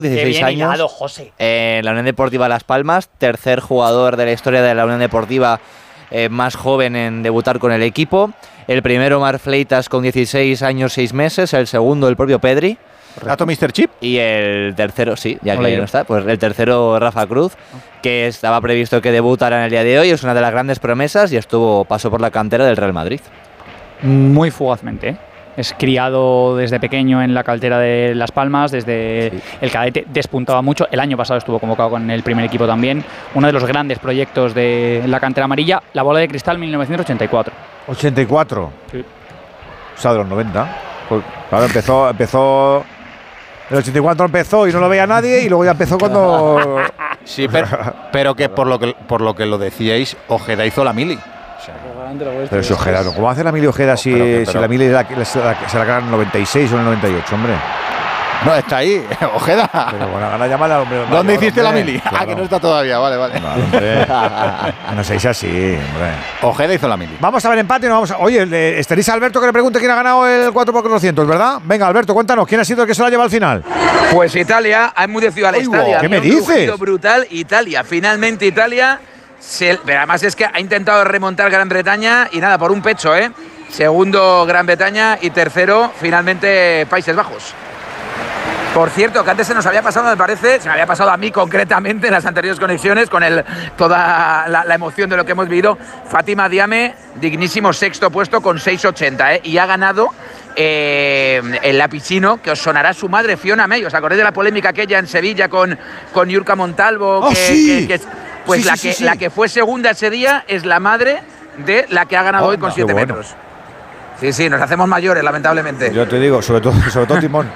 16 años. Hilado, José. La Unión Deportiva Las Palmas, tercer jugador de la historia de la Unión Deportiva más joven en debutar con el equipo. El primero, Marc Fleitas, con 16 años 6 meses. El segundo, el propio Pedri. ¿Gato Mr. Chip? Y el tercero, sí, ya que no está, pues el tercero, Rafa Cruz, que estaba previsto que debutara en el día de hoy. Es una de las grandes promesas y pasó por la cantera del Real Madrid. Muy fugazmente, ¿eh? Es criado desde pequeño en la cantera de Las Palmas, desde el cadete despuntaba mucho. El año pasado estuvo convocado con el primer equipo también. Uno de los grandes proyectos de la cantera amarilla, la bola de cristal 1984. 84. Sí. O sea, de los 90. Pues, claro, empezó. El 84 empezó y no lo veía nadie y luego ya empezó cuando. Sí, pero que por lo que lo decíais, Ojeda hizo la mili. Pero si Ojeda, ¿cómo hace la Mili Ojeda si la Mili se la cagan en el 96 o en el 98, hombre? No, está ahí, Ojeda. Pero bueno, ahora llámala, hombre. ¿Dónde hiciste la Mili? Claro. Ah, que no está todavía, vale. No seáis así, hombre. Ojeda hizo la Mili. Vamos a ver empate, no vamos a. Oye, estaréis a Alberto que le pregunte quién ha ganado el 4x400, ¿verdad? Venga, Alberto, cuéntanos, ¿quién ha sido el que se la lleva al final? Pues Italia, ha enmudecido al estadio. ¿Qué me dices? Brutal, Italia, finalmente Italia. Pero además es que ha intentado remontar Gran Bretaña y nada, por un pecho, ¿eh? Segundo Gran Bretaña y tercero, finalmente, Países Bajos. Por cierto, que antes se nos había pasado, me parece, se me había pasado a mí concretamente en las anteriores conexiones, con toda la emoción de lo que hemos vivido. Fátima Diame, dignísimo sexto puesto con 6.80, ¿eh? Y ha ganado el lapicino, que os sonará su madre, Fiona May. ¿Os acordáis de la polémica aquella en Sevilla con Yurka Montalvo? Pues la que fue segunda ese día es la madre de la que ha ganado hoy con 7 metros. Sí, nos hacemos mayores, lamentablemente. Yo te digo, sobre todo Timón.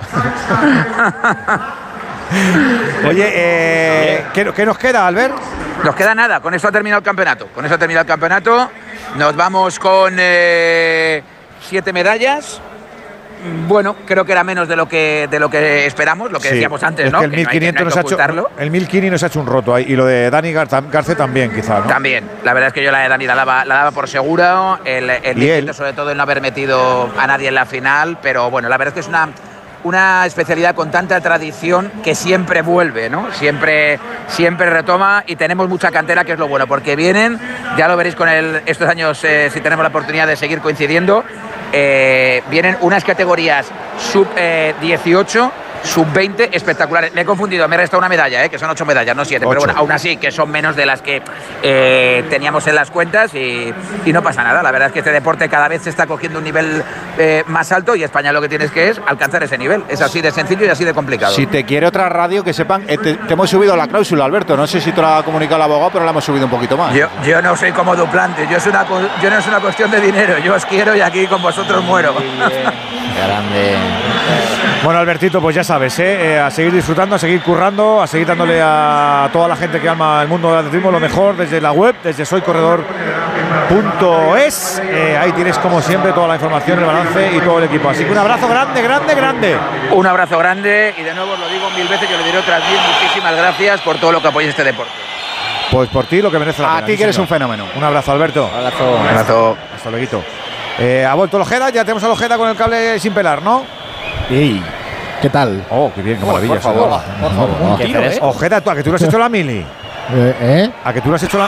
Oye, ¿qué nos queda, Albert? Nos queda nada, con eso ha terminado el campeonato. Nos vamos con 7 medallas. Bueno, creo que era menos de lo que esperamos, lo que decíamos antes, ¿no? Que el 1500 nos ha hecho, el 1500 nos ha hecho un roto ahí, y lo de Dani Garce también, quizá, ¿no? También, la verdad es que yo la de Dani la daba por seguro, el 1500 sobre todo el no haber metido a nadie en la final, pero bueno, la verdad es que es una especialidad con tanta tradición que siempre vuelve, ¿no? Siempre retoma y tenemos mucha cantera, que es lo bueno, porque vienen, ya lo veréis con estos años, si tenemos la oportunidad de seguir coincidiendo, vienen unas categorías sub-18, sub-20 espectaculares. Me he confundido, me he restado una medalla, que son 8 medallas, no 7, pero bueno, aún así, que son menos de las que teníamos en las cuentas y no pasa nada. La verdad es que este deporte cada vez se está cogiendo un nivel más alto y España lo que tienes que es alcanzar ese nivel. Es así de sencillo y así de complicado. Si te quiere otra radio, que sepan, te hemos subido la cláusula, Alberto. No sé si te lo ha comunicado el abogado, pero la hemos subido un poquito más. Yo no soy como Duplante, yo no es una cuestión de dinero, yo os quiero y aquí con vosotros muero. Grande. Bueno, Albertito, pues ya sabes, a seguir disfrutando, a seguir currando, a seguir dándole a toda la gente que ama el mundo del atletismo lo mejor desde la web, desde soycorredor.es. Ahí tienes, como siempre, toda la información, el balance y todo el equipo. Así que un abrazo grande, grande, grande. Un abrazo grande y de nuevo os lo digo 1000 veces, yo le diré otras 10, muchísimas gracias por todo lo que apoyáis este deporte. Pues por ti lo que merece la pena. A ti que eres un fenómeno. Un abrazo, Alberto. Un abrazo. Hasta luego. Ha vuelto el Ojeda, ya tenemos al Ojeda con el cable sin pelar, ¿no? ¡Ey! ¿Qué tal? Oh, qué bien, qué maravilla. Por favor. Ojeda, ¿tú a que tú le has hecho la mili? ¿A que tú le has hecho la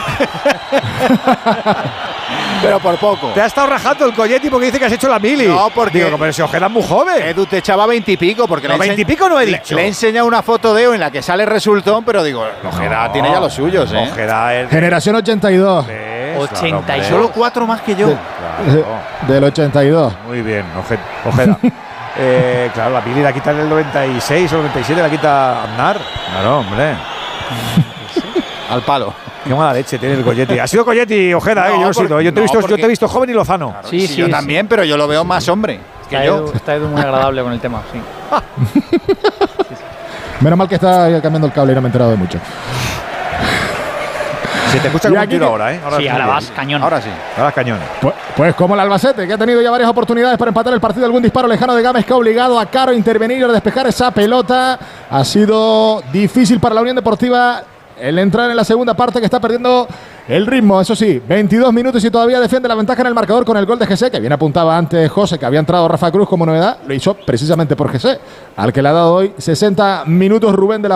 Pero por poco. Te ha estado rajando el Colletti porque dice que has hecho la mili. No, porque digo, pero si Ojeda es muy joven. Edu te echaba 20 y pico, porque no, 20 y pico no he dicho. Le he enseñado una foto de Edu en la que sale resultón, pero digo, Ojeda tiene ya los suyos, Ojeda es Generación 82. 82. Solo 4 más que yo. Del 82. Muy bien, Ojeda. Claro, la mili la quita en el 96 o el 97, la quita Aznar. Claro, hombre. Al palo. Qué mala leche tiene el Colletti. Ha sido Colletti, Ojeda, yo no he sido. Yo te he visto joven y lozano. Claro, sí, yo también, pero yo lo veo más hombre que yo. Está Edu muy agradable con el tema, sí. Menos mal que está cambiando el cable y no me he enterado de mucho. Se te escucha como un tiro ahora, ¿eh? Ahora vas cañón. Ahora sí. Ahora vas cañón. Pues como el Albacete, que ha tenido ya varias oportunidades para empatar el partido, algún disparo lejano de Gámez que ha obligado a Caro a intervenir y a despejar esa pelota. Ha sido difícil para la Unión Deportiva el entrar en la segunda parte, que está perdiendo el ritmo. Eso sí, 22 minutos y todavía defiende la ventaja en el marcador con el gol de José, que bien apuntaba antes José, que había entrado Rafa Cruz como novedad. Lo hizo precisamente por José, al que le ha dado hoy 60 minutos Rubén de la